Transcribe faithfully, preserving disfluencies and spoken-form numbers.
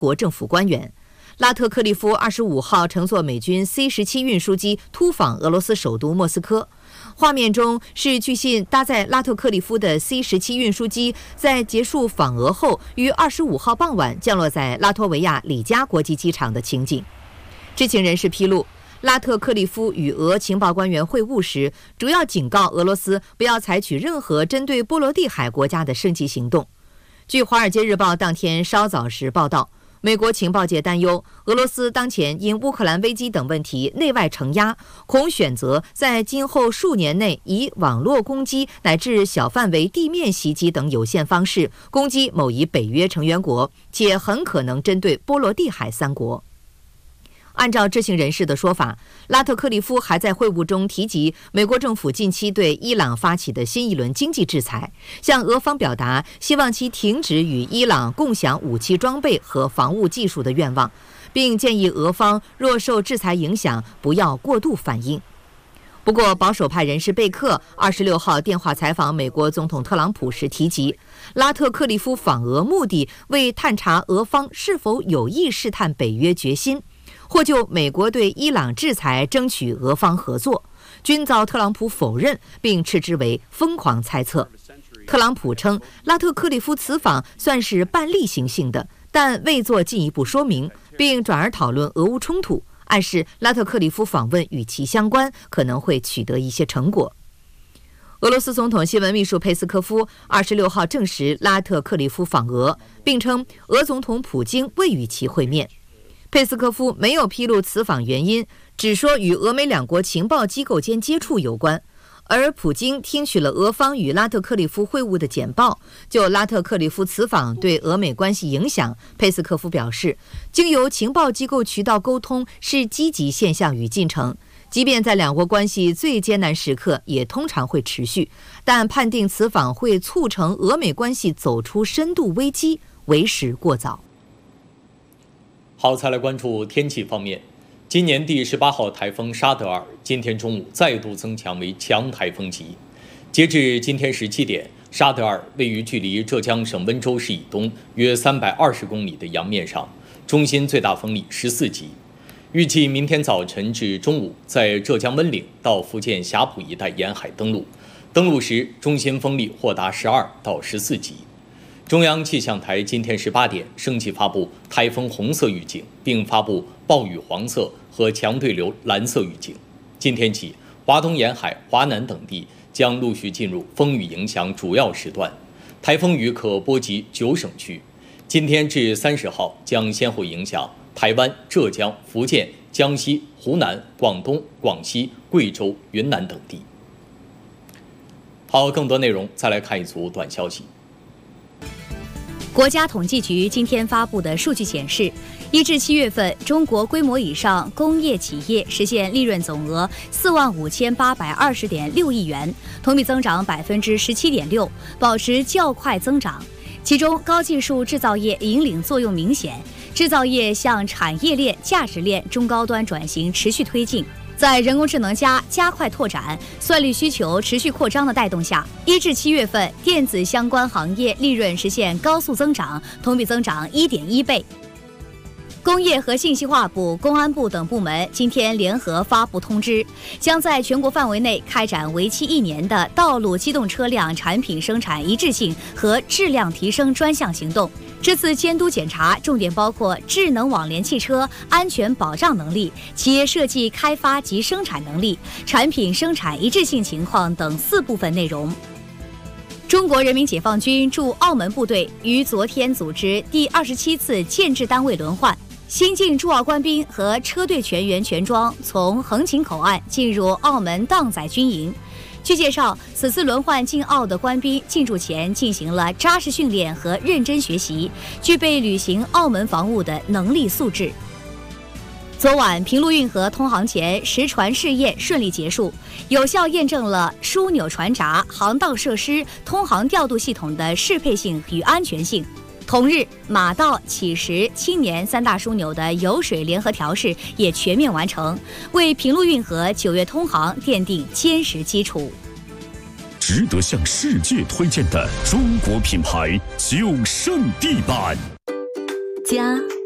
国政府官员。拉特克利夫二十五号乘坐美军 C 十七运输机突访俄罗斯首都莫斯科。画面中是据信搭载拉特克利夫的 C 十七运输机在结束访俄后于二十五号傍晚降落在拉脱维亚里加国际机场的情景。知情人士披露，拉特克利夫与俄情报官员会晤时，主要警告俄罗斯不要采取任何针对波罗的海国家的升级行动。据《华尔街日报》当天稍早时报道，美国情报界担忧，俄罗斯当前因乌克兰危机等问题内外承压，恐选择在今后数年内以网络攻击乃至小范围地面袭击等有限方式攻击某一北约成员国，且很可能针对波罗的海三国。按照知情人士的说法，拉特克利夫还在会晤中提及美国政府近期对伊朗发起的新一轮经济制裁，向俄方表达希望其停止与伊朗共享武器装备和防务技术的愿望，并建议俄方若受制裁影响，不要过度反应。不过，保守派人士贝克二十六号电话采访美国总统特朗普时提及，拉特克利夫访俄目的为探查俄方是否有意试探北约决心，或就美国对伊朗制裁争取俄方合作，均遭特朗普否认，并斥之为疯狂猜测。特朗普称，拉特克利夫此访算是半例行性的，但未做进一步说明，并转而讨论俄乌冲突，暗示拉特克利夫访问与其相关，可能会取得一些成果。俄罗斯总统新闻秘书佩斯科夫二十六号证实拉特克利夫访俄，并称俄总统普京未与其会面。佩斯科夫没有披露此访原因，只说与俄美两国情报机构间接触有关。而普京听取了俄方与拉特克利夫会晤的简报，就拉特克利夫此访对俄美关系影响，佩斯科夫表示，经由情报机构渠道沟通是积极现象与进程，即便在两国关系最艰难时刻也通常会持续，但判定此访会促成俄美关系走出深度危机为时过早。 好，再来关注天气方面。今年第十八号台风沙德尔今天中午再度增强为强台风级。截至今天十七点，沙德尔位于距离浙江省温州市以东约三百二十公里的洋面上，中心最大风力十四级。预计明天早晨至中午在浙江温岭到福建霞浦一带沿海登陆，登陆时中心风力或达十二到十四级。中央气象台今天十八点升级发布台风红色预警，并发布暴雨黄色和强对流蓝色预警。今天起，华东沿海、华南等地将陆续进入风雨影响主要时段，台风雨可波及九省区。今天至三十号将先后影响台湾、浙江、福建、江西、湖南、广东、广西、贵州、云南等地。好，更多内容再来看一组短消息。 国家统计局今天发布的数据显示，一至七月份，中国规模以上工业企业实现利润总额四万五千八百二十点六亿元，同比增长百分之十七点六，保持较快增长。其中，高技术制造业引领作用明显，制造业向产业链、价值链、中高端转型持续推进。在人工智能加加快拓展、算力需求持续扩张的带动下，一至七月份电子相关行业利润实现高速增长，同比增长 一点一倍。工业和信息化部、公安部等部门今天联合发布通知，将在全国范围内开展为期一年的道路机动车辆产品生产一致性和质量提升专项行动。这次监督检查重点包括智能网联汽车安全保障能力、企业设计开发及生产能力、产品生产一致性情况等四部分内容。中国人民解放军驻澳门部队于昨天组织第二十七次建制单位轮换，新进驻澳官兵和车队全员全装从横琴口岸进入澳门荡仔军营。据介绍，此次轮换进澳的官兵进驻前进行了扎实训练和认真学习，具备履行澳门防务的能力素质。昨晚，平陆运河通航前实船试验顺利结束，有效验证了枢纽船闸、航道设施、通航调度系统的适配性与安全性。同日，马道、乞石、青年三大枢纽的油水联合调试也全面完成，为平陆运河九月通航奠定坚实基础。 值得向世界推荐的中国品牌，就胜地板。 家